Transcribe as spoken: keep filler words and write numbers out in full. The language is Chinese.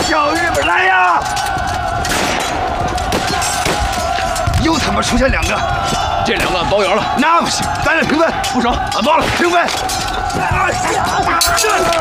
小日本来呀！又他妈出现两个， 这两个包圆了。 那不行，咱俩平分， 不成，俺包了， 平分。